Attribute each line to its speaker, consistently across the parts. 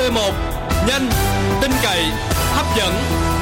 Speaker 1: VV1, nhanh, tin cậy, hấp dẫn.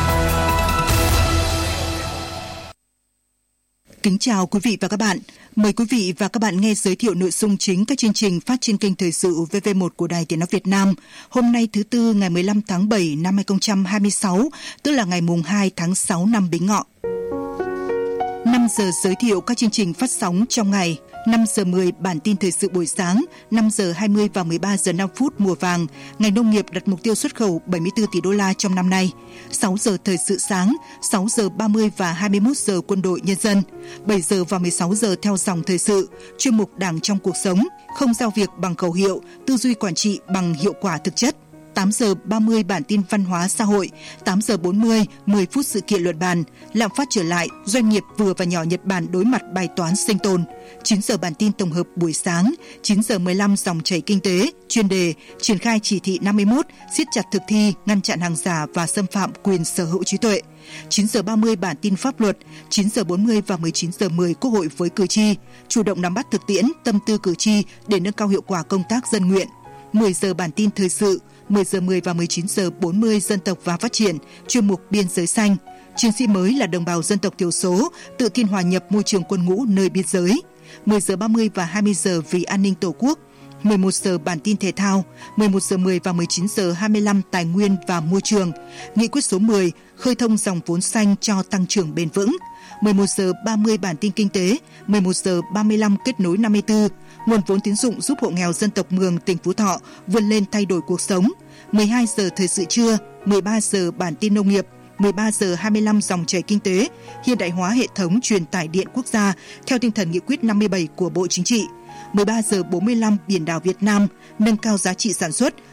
Speaker 2: Kính chào quý vị và các bạn. Mời quý vị và các bạn nghe giới thiệu nội dung chính các chương trình phát trên kênh Thời sự VV1 của Đài Tiếng nói Việt Nam. Hôm nay thứ Tư ngày 15 tháng 7 năm 2026, tức là ngày mùng 2 tháng 6 năm Bính Ngọ. 5 giờ giới thiệu các chương trình phát sóng trong ngày. 5 giờ 10 bản tin thời sự buổi sáng, 5 giờ 20 và 13 giờ 5 phút mùa vàng. Ngành nông nghiệp đặt mục tiêu xuất khẩu 74 tỷ đô la trong năm nay. 6 giờ thời sự sáng, 6 giờ 30 và 21 giờ quân đội nhân dân. 7 giờ và 16 giờ theo dòng thời sự, chuyên mục Đảng trong cuộc sống, không giao việc bằng khẩu hiệu, tư duy quản trị bằng hiệu quả thực chất. 8 giờ 30 bản tin văn hóa xã hội, 8 giờ 40, 10 phút sự kiện luận bàn, lạm phát trở lại, doanh nghiệp vừa và nhỏ Nhật Bản đối mặt bài toán sinh tồn. 9 giờ bản tin tổng hợp buổi sáng, 9 giờ 15 dòng chảy kinh tế, chuyên đề, triển khai chỉ thị 51, siết chặt thực thi, ngăn chặn hàng giả và xâm phạm quyền sở hữu trí tuệ. 9 giờ 30 bản tin pháp luật, 9 giờ 40 và 19 giờ 10 Quốc hội với cử tri, chủ động nắm bắt thực tiễn, tâm tư cử tri để nâng cao hiệu quả công tác dân nguyện. 10 giờ bản tin thời sự, 10 giờ 10 và 19 giờ 40 dân tộc và phát triển, chuyên mục biên giới xanh. Chiến sĩ mới là đồng bào dân tộc thiểu số, tự tin hòa nhập môi trường quân ngũ nơi biên giới. 10 giờ 30 và 20 giờ vì an ninh Tổ quốc. 11 giờ bản tin thể thao, 11 giờ 10 và 19 giờ 25 tài nguyên và môi trường. Nghị quyết số 10, khơi thông dòng vốn xanh cho tăng trưởng bền vững. 11 giờ 30 bản tin kinh tế, 11 giờ 35 kết nối 54. Nguồn vốn tín dụng giúp hộ nghèo dân tộc Mường, tỉnh Phú Thọ vươn lên thay đổi cuộc sống. 12 giờ thời sự trưa, 13 giờ bản tin nông nghiệp, 13 giờ 25 dòng chảy kinh tế, hiện đại hóa hệ thống truyền tải điện quốc gia theo tinh thần nghị quyết 57 của Bộ Chính trị. 13 giờ 45 biển đảo Việt Nam, nâng cao giá trị sản xuất,